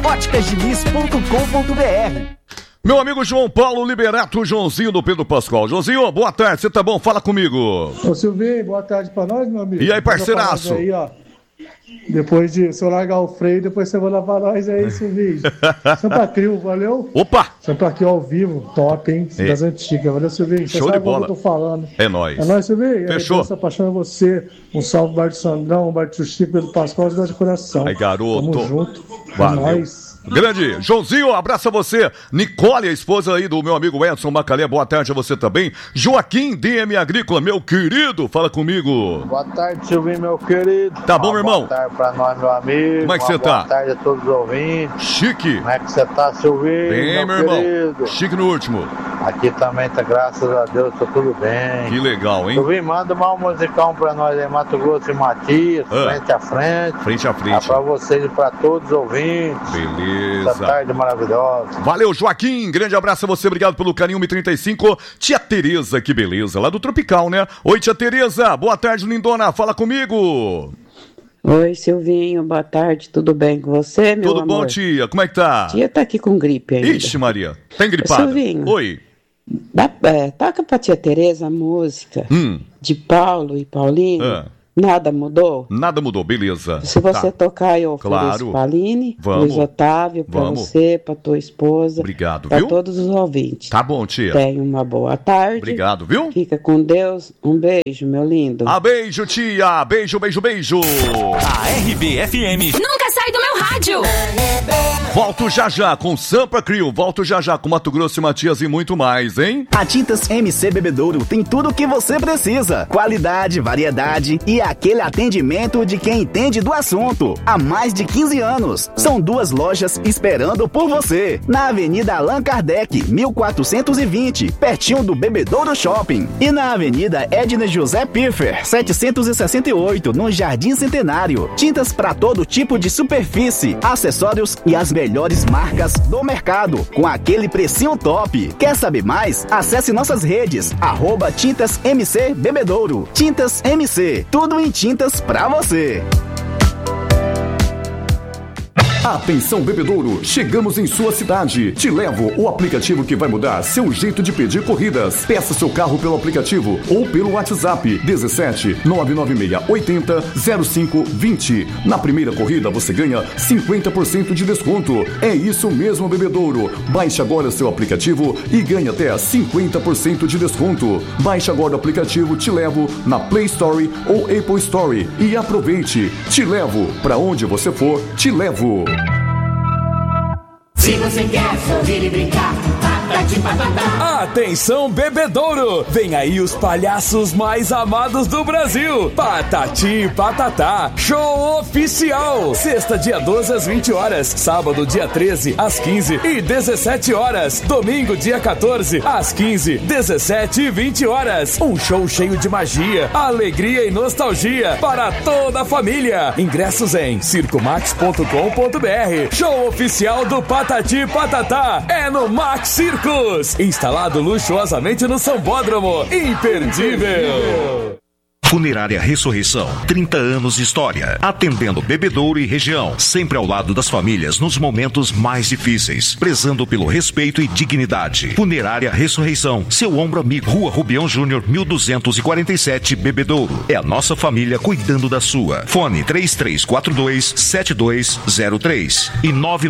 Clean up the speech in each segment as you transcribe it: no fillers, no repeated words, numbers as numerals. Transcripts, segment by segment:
óticasdiniz.com.br. Meu amigo João Paulo Liberato, Joãozinho do Pedro Pascoal. Joãozinho, boa tarde, você tá bom? Fala comigo. Ô Silvinho, boa tarde pra nós, meu amigo. E aí, parceiraço? Aí, ó. Depois de se eu largar o freio, depois você vai lá pra nós aí, Silvinho. Sampa Crio, valeu? Opa! Sampa Crio ao vivo, top, hein? Das antigas, valeu, Silvinho? Show de bola. O que eu tô falando. É nóis. É nóis, Silvinho. Fechou. Essa paixão é você. Um salve, Barto Sandrão, Barto Chico, Pedro Pascoal, de coração. Aí, garoto. Tamo junto. Valeu. É nóis. Grande. Joãozinho, abraço a você. Nicole, a esposa aí do meu amigo Edson Macalé, boa tarde a você também. Joaquim, DM Agrícola, meu querido, fala comigo. Boa tarde, Silvinho, meu querido. Tá bom, meu irmão? Boa tarde pra nós, meu amigo. Como é que você tá? Boa tarde a todos os ouvintes. Chique. Como é que você tá, Silvinho? Bem, meu irmão. Querido. Chique no último. Aqui também tá, graças a Deus, tá tudo bem. Que legal, hein? Silvinho, manda um musicão pra nós aí, Mato Grosso e Matias, frente a frente. Frente a frente. É pra vocês e pra todos os ouvintes. Beleza. Essa tarde maravilhosa. Valeu, Joaquim. Grande abraço a você. Obrigado pelo carinho. 1:35. Tia Tereza, que beleza. Lá do Tropical, né? Oi, tia Tereza. Boa tarde, lindona. Fala comigo. Oi, Silvinho. Boa tarde. Tudo bem com você, meu amor? Tudo bom, tia? Como é que tá? Tia tá aqui com gripe ainda. Ixi, Maria. Tá engripada? Silvinho. Oi. Toca pra tia Tereza a música de Paulo e Paulinho. Nada mudou? Nada mudou, beleza. Se você tocar, eu ofereço pra Aline, Luiz Otávio, pra você, pra tua esposa. Obrigado, pra viu? todos os ouvintes. Tá bom, tia. Tenha uma boa tarde. Obrigado, viu? Fica com Deus. Um beijo, meu lindo. Beijo, tia. Beijo, beijo, beijo. A RBFM nunca sai do meu rádio. Volto já já com Sampa Crio. Volto já já com Mato Grosso e Matias e muito mais, hein? A Tintas MC Bebedouro tem tudo o que você precisa. Qualidade, variedade e aquele atendimento de quem entende do assunto. Há mais de 15 anos. São 2 lojas esperando por você. Na Avenida Allan Kardec, 1420, pertinho do Bebedouro Shopping. E na Avenida Edna José Piffer, 768, no Jardim Centenário. Tintas para todo tipo de superfície, acessórios e as melhores marcas do mercado, com aquele precinho top. Quer saber mais? Acesse nossas redes, @Tintas MC Bebedouro. Tintas MC, tudo em tintas pra você. Atenção, bebedouro, chegamos em sua cidade. Te levo, o aplicativo que vai mudar seu jeito de pedir corridas. Peça seu carro pelo aplicativo ou pelo WhatsApp 17 996 80 05 20. Na primeira corrida você ganha 50% de desconto. É isso mesmo, bebedouro. Baixe agora seu aplicativo e ganhe até 50% de desconto. Baixe agora o aplicativo Te Levo na Play Store ou Apple Store e aproveite. Te Levo, pra onde você for, te levo. Se você quer sorrir e brincar, patati patatá. Atenção, bebedouro! Vem aí os palhaços mais amados do Brasil. Patati Patatá, show oficial. Sexta, dia 12 às 20 horas. Sábado, dia 13 às 15 e 17 horas. Domingo, dia 14 às 15, 17 e 20 horas. Um show cheio de magia, alegria e nostalgia para toda a família. Ingressos em circomax.com.br. Show oficial do Patati Patatá é no Max Circus, instalado luxuosamente no Sambódromo. Imperdível. Funerária Ressurreição, 30 anos de história, atendendo Bebedouro e região, sempre ao lado das famílias nos momentos mais difíceis, prezando pelo respeito e dignidade. Funerária Ressurreição, seu ombro amigo, Rua Rubião Júnior, 1247, Bebedouro. É a nossa família cuidando da sua. Fone 3342-7203 e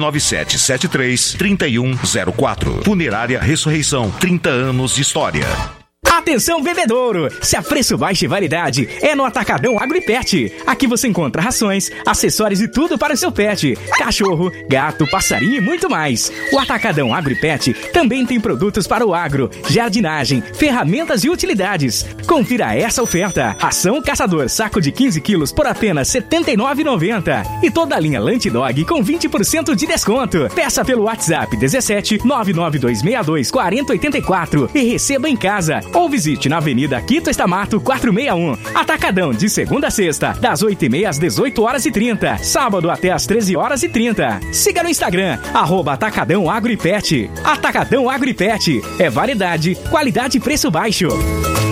99773-3104. Funerária Ressurreição, 30 anos de história. Atenção, bebedouro! Se a preço baixo e variedade é no Atacadão Agro e Pet. Aqui você encontra rações, acessórios e tudo para o seu pet. Cachorro, gato, passarinho e muito mais. O Atacadão Agro e Pet também tem produtos para o agro, jardinagem, ferramentas e utilidades. Confira essa oferta. Ração Caçador, saco de 15 quilos por apenas R$ 79,90. E toda a linha Lanche Dog com 20% de desconto. Peça pelo WhatsApp 17 99262 4084 e receba em casa. Ou visite na Avenida Quito Estamato 461. Atacadão de segunda a sexta, das 8h30 às 18h30. Sábado até às 13h30. Siga no Instagram, @Atacadão Agro e Pet. Atacadão Agro e Pet. É variedade, qualidade e preço baixo.